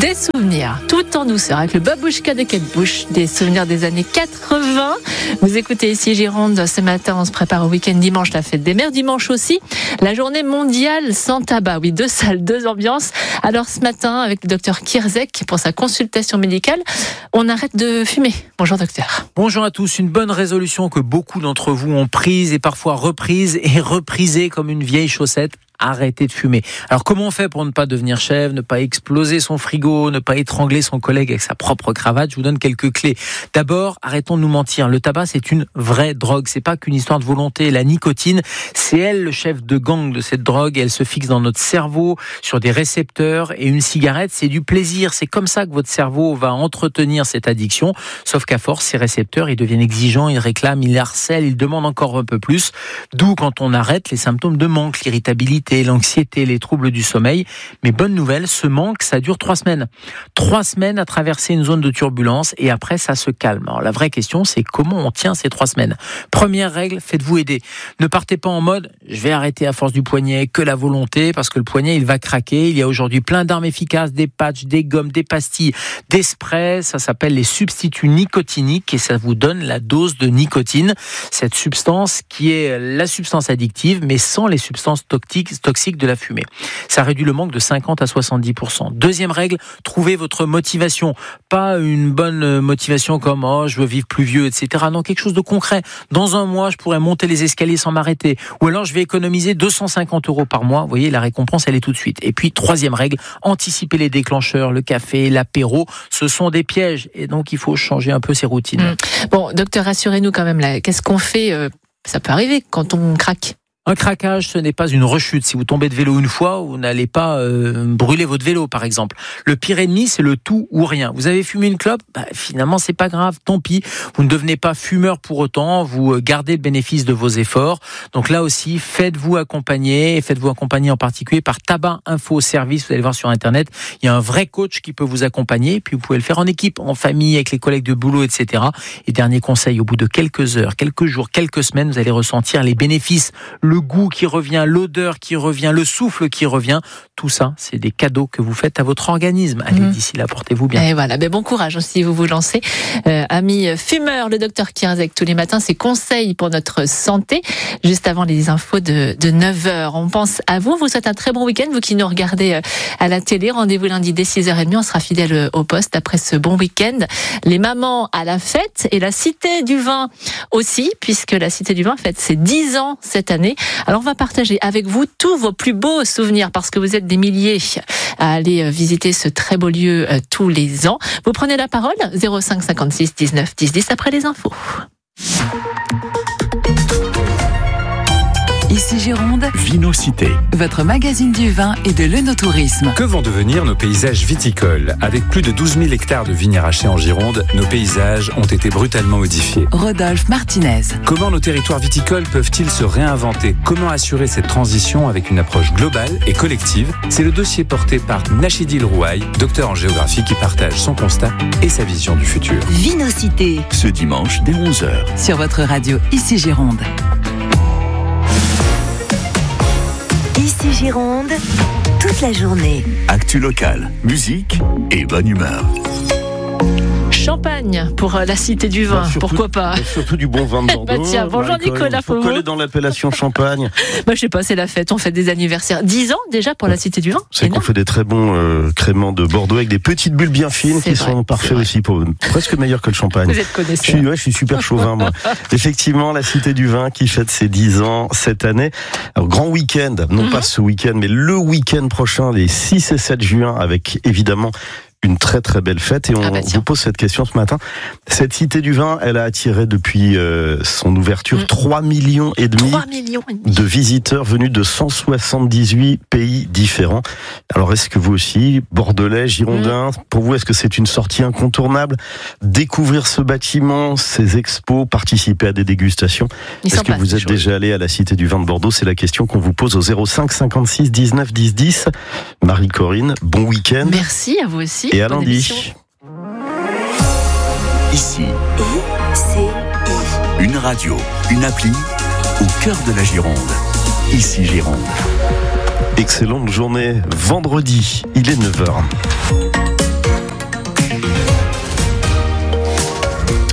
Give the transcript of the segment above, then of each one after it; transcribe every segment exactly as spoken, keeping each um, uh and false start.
Des souvenirs, tout en douceur, avec le Babouchka de Kate Bush, des souvenirs des années quatre-vingts. Vous écoutez ici Gironde, ce matin on se prépare au week-end dimanche, la fête des mères, dimanche aussi, la journée mondiale sans tabac. Oui, deux salles, deux ambiances. Alors ce matin, avec le docteur Kierzek, pour sa consultation médicale, on arrête de fumer. Bonjour docteur. Bonjour à tous, une bonne résolution que beaucoup d'entre vous ont prise et parfois reprise et reprisée comme une vieille chaussette. Arrêtez de fumer. Alors comment on fait pour ne pas devenir chèvre, ne pas exploser son frigo, ne pas étrangler son collègue avec sa propre cravate? Je vous donne quelques clés. D'abord, arrêtons de nous mentir. Le tabac, c'est une vraie drogue. C'est pas qu'une histoire de volonté. La nicotine, c'est elle le chef de gang de cette drogue. Elle se fixe dans notre cerveau sur des récepteurs. Et une cigarette, c'est du plaisir. C'est comme ça que votre cerveau va entretenir cette addiction. Sauf qu'à force, ces récepteurs, ils deviennent exigeants, ils réclament, ils harcèlent, ils demandent encore un peu plus. D'où, quand on arrête, les symptômes de manque, l'irritabilité, l'anxiété, les troubles du sommeil. Mais bonne nouvelle, ce manque, ça dure trois semaines. Trois semaines à traverser une zone de turbulence et après, ça se calme. Alors, la vraie question, c'est comment on tient ces trois semaines. Première règle, faites-vous aider. Ne partez pas en mode, je vais arrêter à force du poignet, que la volonté, parce que le poignet, il va craquer. Il y a aujourd'hui plein d'armes efficaces, des patchs, des gommes, des pastilles, des sprays. Ça s'appelle les substituts nicotiniques et ça vous donne la dose de nicotine. Cette substance qui est la substance addictive, mais sans les substances toxiques toxique de la fumée. Ça réduit le manque de cinquante à soixante-dix pour cent. Deuxième règle, trouvez votre motivation. Pas une bonne motivation comme « oh, je veux vivre plus vieux », et cetera. Non, quelque chose de concret. Dans un mois, je pourrais monter les escaliers sans m'arrêter. Ou alors, je vais économiser deux cent cinquante euros par mois. Vous voyez, la récompense, elle est tout de suite. Et puis, troisième règle, anticiper les déclencheurs, le café, l'apéro. Ce sont des pièges. Et donc, il faut changer un peu ses routines. Mmh. Bon, docteur, rassurez-nous quand même là. Qu'est-ce qu'on fait euh, Ça peut arriver quand on craque. Un craquage, ce n'est pas une rechute. Si vous tombez de vélo une fois, vous n'allez pas euh, brûler votre vélo, par exemple. Le pire ennemi, c'est le tout ou rien. Vous avez fumé une clope, bah, finalement, c'est pas grave, tant pis. Vous ne devenez pas fumeur pour autant, vous gardez le bénéfice de vos efforts. Donc là aussi, faites-vous accompagner, et faites-vous accompagner en particulier par Tabac Info Service. Vous allez voir sur Internet, il y a un vrai coach qui peut vous accompagner, puis vous pouvez le faire en équipe, en famille, avec les collègues de boulot, et cetera. Et dernier conseil, au bout de quelques heures, quelques jours, quelques semaines, vous allez ressentir les bénéfices, le goût qui revient, l'odeur qui revient, le souffle qui revient. Tout ça, c'est des cadeaux que vous faites à votre organisme. Allez, mmh. d'ici là, portez-vous bien. Et voilà, ben bon courage si vous vous lancez. Euh, amis fumeurs, le docteur Kierzek, tous les matins, ses conseils pour notre santé. Juste avant les infos de, de neuf heures. On pense à vous. Vous souhaite un très bon week-end. Vous qui nous regardez à la télé, rendez-vous lundi dès six heures trente. On sera fidèle au poste après ce bon week-end. Les mamans à la fête et la Cité du Vin aussi, puisque la Cité du Vin fête ses dix ans cette année. Alors, on va partager avec vous tous vos plus beaux souvenirs parce que vous êtes des milliers à aller visiter ce très beau lieu euh, tous les ans. Vous prenez la parole, zéro cinq cinquante-six dix-neuf dix dix après les infos. Ici Gironde, Vinocité, votre magazine du vin et de l'œnotourisme. Que vont devenir nos paysages viticoles? Avec plus de douze mille hectares de vignes arrachées en Gironde, nos paysages ont été brutalement modifiés. Rodolphe Martinez. Comment nos territoires viticoles peuvent-ils se réinventer? Comment assurer cette transition avec une approche globale et collective? C'est le dossier porté par Nachidil Rouaille, docteur en géographie, qui partage son constat et sa vision du futur. Vinocité. Ce dimanche dès onze heures. Sur votre radio, ici Gironde. Ici Gironde, toute la journée. Actu locale, musique et bonne humeur. Champagne pour la Cité du Vin, bah, surtout, pourquoi pas. Surtout du bon vin de Bordeaux. bah tiens, bonjour Nicolas Faut coller dans l'appellation Champagne. bah, je sais pas, c'est la fête, on fait des anniversaires. dix ans déjà pour la Cité du Vin. C'est qu'on fait des très bons euh, créments de Bordeaux avec des petites bulles bien fines c'est qui vrai, sont parfaits aussi, pour, presque meilleurs que le champagne. Vous êtes connaisseur. Je suis, ouais, je suis super chauvin moi. Effectivement, la Cité du Vin qui fête ses dix ans cette année. Alors, grand week-end, non mm-hmm. pas ce week-end, mais le week-end prochain, les six et sept juin, avec évidemment une très très belle fête et on ah bah vous pose cette question ce matin. Cette Cité du Vin, elle a attiré depuis euh, son ouverture mmh. trois millions et demi de visiteurs venus de cent soixante-dix-huit pays différents. Alors est-ce que vous aussi, Bordelais, Girondins, mmh. pour vous est-ce que c'est une sortie incontournable? Découvrir ce bâtiment, ces expos, participer à des dégustations. Ils est-ce que pas, vous êtes déjà allé à la Cité du Vin de Bordeaux? C'est la question qu'on vous pose au zéro cinq cinquante-six dix-neuf dix dix. Marie-Corinne, bon week-end. Merci à vous aussi. Et à lundi. Ici, I C I. Une radio, une appli, au cœur de la Gironde. Ici Gironde. Excellente journée, vendredi, il est neuf heures.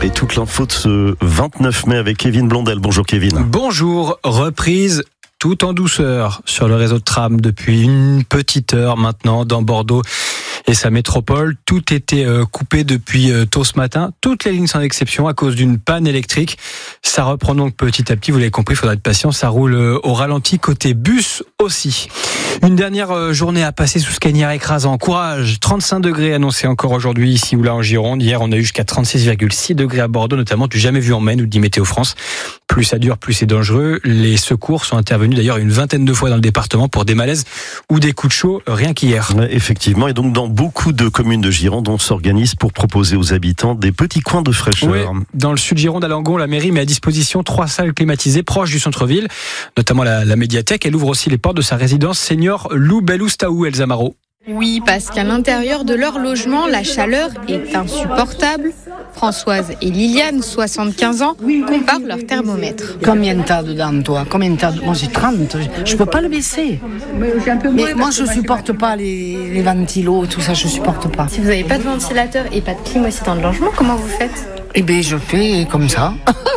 Et toute l'info de ce vingt-neuf mai avec Kevin Blondel. Bonjour Kevin. Bonjour, reprise tout en douceur sur le réseau de tram depuis une petite heure maintenant dans Bordeaux et sa métropole. Tout était coupé depuis tôt ce matin, toutes les lignes sans exception à cause d'une panne électrique. Ça reprend donc petit à petit, vous l'avez compris, il faudra être patient, ça roule au ralenti côté bus aussi. Une dernière journée à passer sous ce cagnard écrasant. Courage, trente-cinq degrés annoncés encore aujourd'hui ici ou là en Gironde. Hier, on a eu jusqu'à trente-six virgule six degrés à Bordeaux, notamment du jamais vu en mai, nous dit Météo France. Plus ça dure, plus c'est dangereux. Les secours sont intervenus d'ailleurs une vingtaine de fois dans le département pour des malaises ou des coups de chaud, rien qu'hier. Ouais, effectivement, et donc dans beaucoup de communes de Gironde, on s'organise pour proposer aux habitants des petits coins de fraîcheur. Oui, dans le sud Gironde, à Langon, la mairie met à disposition trois salles climatisées proches du centre-ville, notamment la, la médiathèque. Elle ouvre aussi les portes de sa résidence senior Lou Beloustaou, Elsa Marot. Oui, parce qu'à l'intérieur de leur logement, la chaleur est insupportable. Françoise et Liliane, soixante-quinze ans, comparent leur thermomètre. Combien t'as dedans, toi? Combien t'as? Moi, j'ai trente. Je peux pas le baisser. Mais moi, je supporte pas les, les ventilos et tout ça. Je supporte pas. Si vous n'avez pas de ventilateur et pas de clim aussi dans le logement, comment vous faites? Eh bien, je fais comme ça.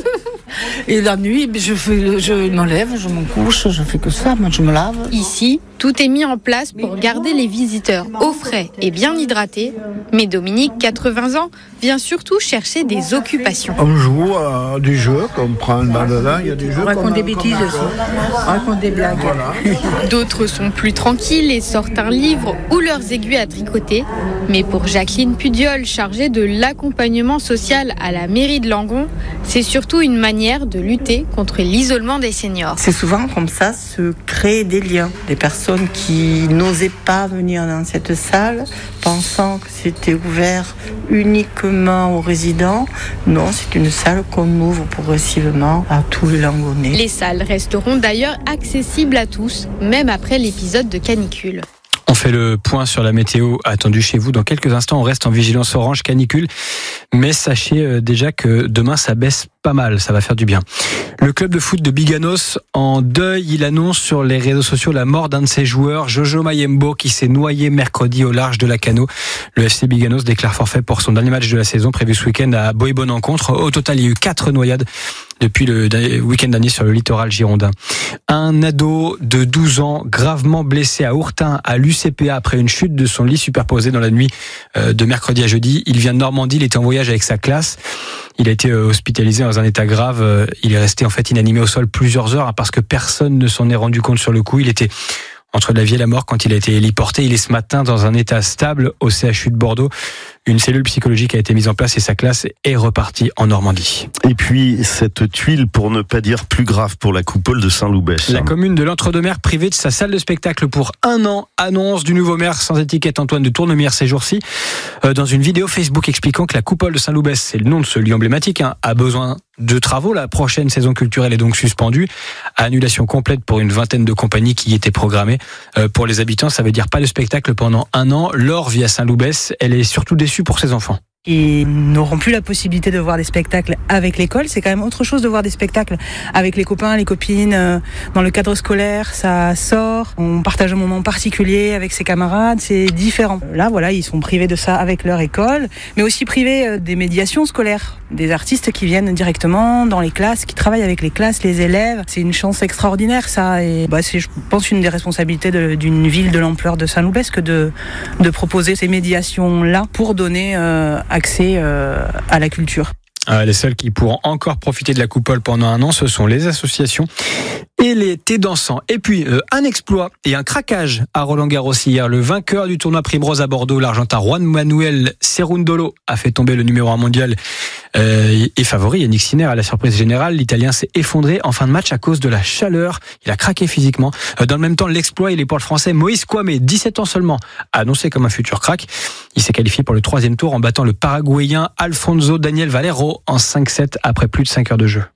Et la nuit, je, fais, je me lève, je me couche, je fais que ça, moi je me lave. Ici, tout est mis en place pour garder les visiteurs au frais et bien hydratés. Mais Dominique, quatre-vingts ans, vient surtout chercher des occupations. On joue à des jeux, on prend le bandana, il y a des jeux. On raconte des bêtises aussi, on raconte des blagues. Voilà. D'autres sont plus tranquilles et sortent un livre ou leurs aiguilles à tricoter. Mais pour Jacqueline Pudiol, chargée de l'accompagnement social à la mairie de Langon, c'est surtout une manière de lutter contre l'isolement des seniors. C'est souvent comme ça se créent des liens. Des personnes qui n'osaient pas venir dans cette salle, pensant que c'était ouvert uniquement aux résidents. Non, c'est une salle qu'on ouvre progressivement à tous les Langonnais. Les salles resteront d'ailleurs accessibles à tous, même après l'épisode de canicule. On fait le point sur la météo attendue chez vous. Dans quelques instants, on reste en vigilance orange canicule. Mais sachez déjà que demain, ça baisse pas mal. Ça va faire du bien. Le club de foot de Biganos en deuil. Il annonce sur les réseaux sociaux la mort d'un de ses joueurs, Jojo Mayembo, qui s'est noyé mercredi au large de Lacanau. Le F C Biganos déclare forfait pour son dernier match de la saison prévu ce week-end à Boy-Bonencontre. Au total, il y a eu quatre noyades depuis le week-end dernier sur le littoral girondin. Un ado de douze ans gravement blessé à Ourtin à l'U C P A après une chute de son lit superposé dans la nuit de mercredi à jeudi. Il vient de Normandie, il était en voyage avec sa classe. Il a été hospitalisé dans un état grave. Il est resté en fait inanimé au sol plusieurs heures parce que personne ne s'en est rendu compte sur le coup. Il était entre la vie et la mort quand il a été héliporté. Il est ce matin dans un état stable au C H U de Bordeaux. Une cellule psychologique a été mise en place et sa classe est repartie en Normandie. Et puis, cette tuile, pour ne pas dire plus grave, pour la coupole de Saint-Loubès. La commune de l'Entre-deux-Mers, privée de sa salle de spectacle pour un an, annonce du nouveau maire sans étiquette Antoine de Tournemire ces jours-ci. Dans une vidéo Facebook expliquant que la coupole de Saint-Loubès, c'est le nom de ce lieu emblématique, hein, a besoin de travaux. La prochaine saison culturelle est donc suspendue. Annulation complète pour une vingtaine de compagnies qui y étaient programmées. Euh, pour les habitants, ça veut dire pas de spectacle pendant un an. Laure vit à Saint-Loubès. Elle est surtout déçue pour ses enfants. Ils n'auront plus la possibilité de voir des spectacles avec l'école. C'est quand même autre chose de voir des spectacles avec les copains, les copines, euh, dans le cadre scolaire. Ça sort, on partage un moment particulier avec ses camarades, c'est différent. Là, voilà, ils sont privés de ça avec leur école, mais aussi privés euh, des médiations scolaires, des artistes qui viennent directement dans les classes, qui travaillent avec les classes, les élèves. C'est une chance extraordinaire, ça. Et bah, c'est, je pense, une des responsabilités de, d'une ville de l'ampleur de Saint-Loubès que de, de proposer ces médiations-là pour donner euh, accès euh, à la culture. Les seuls qui pourront encore profiter de la coupole pendant un an, ce sont les associations et les thés dansants. Et puis, euh, un exploit et un craquage à Roland-Garros hier. Le vainqueur du tournoi Primrose à Bordeaux, l'Argentin Juan Manuel Cerundolo, a fait tomber le numéro un mondial euh, et favori. Yannick Sinner, à la surprise générale, l'Italien s'est effondré en fin de match à cause de la chaleur. Il a craqué physiquement. Euh, dans le même temps, l'exploit, il est pour le Français Moïse Kouamé, dix-sept ans seulement, annoncé comme un futur crack. Il s'est qualifié pour le troisième tour en battant le Paraguayen Alfonso Daniel Valero en cinq sept après plus de cinq heures de jeu.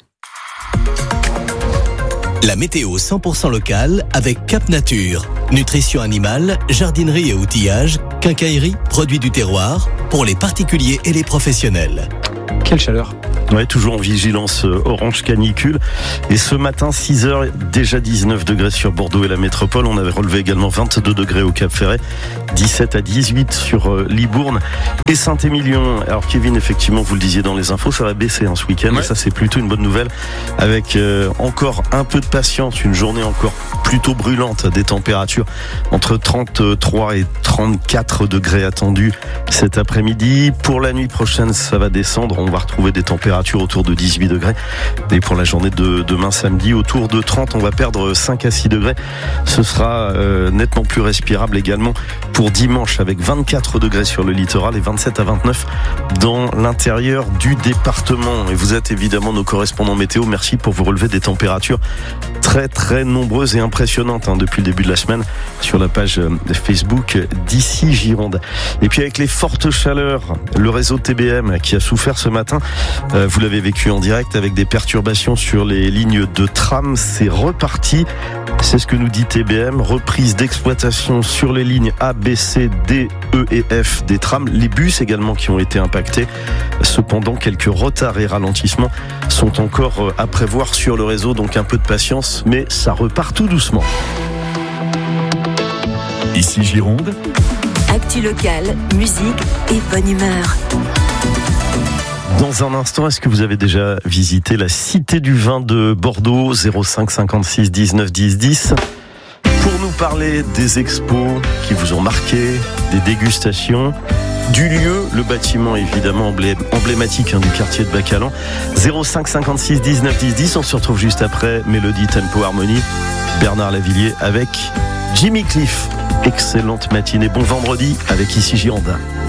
La météo cent pour cent locale avec Cap Nature. Nutrition animale, jardinerie et outillage, quincaillerie, produits du terroir, pour les particuliers et les professionnels. Quelle chaleur! Ouais, toujours en vigilance orange canicule. Et ce matin, six heures, déjà dix-neuf degrés sur Bordeaux et la métropole. On avait relevé également vingt-deux degrés au Cap-Ferret, dix-sept à dix-huit sur Libourne et Saint-Émilion. Alors Kevin, effectivement, vous le disiez dans les infos, ça va baisser hein, ce week-end. Ouais. Et ça, c'est plutôt une bonne nouvelle. Avec euh, encore un peu de patience, une journée encore plutôt brûlante, des températures entre trente-trois et trente-quatre degrés attendus cet après-midi. Pour la nuit prochaine, ça va descendre. On va retrouver des températures autour de dix-huit degrés. Et pour la journée de demain samedi, autour de trente, on va perdre cinq à six degrés. Ce sera euh, nettement plus respirable également pour dimanche avec vingt-quatre degrés sur le littoral et vingt-sept à vingt-neuf dans l'intérieur du département. Et vous êtes évidemment nos correspondants météo. Merci pour vous relever des températures très très nombreuses et impressionnantes hein, depuis le début de la semaine sur la page Facebook d'Ici Gironde. Et puis avec les fortes chaleurs, le réseau T B M qui a souffert ce matin, euh, vous l'avez vécu en direct avec des perturbations sur les lignes de tram, c'est reparti. C'est ce que nous dit T B M, reprise d'exploitation sur les lignes A, B, C, D, E et F des trams, les bus également qui ont été impactés. Cependant, quelques retards et ralentissements sont encore à prévoir sur le réseau, donc un peu de patience, mais ça repart tout doucement. Ici Gironde. Actu locale, musique et bonne humeur. Dans un instant, est-ce que vous avez déjà visité la Cité du Vin de Bordeaux, zéro cinq cinquante-six dix-neuf dix dix, pour nous parler des expos qui vous ont marqué, des dégustations, du lieu, le bâtiment évidemment emblématique hein, du quartier de Bacalan. zéro cinq cinquante-six dix-neuf dix dix, on se retrouve juste après Mélodie Tempo Harmonie, Bernard Lavillier avec Jimmy Cliff. Excellente matinée, bon vendredi avec Ici Gironde.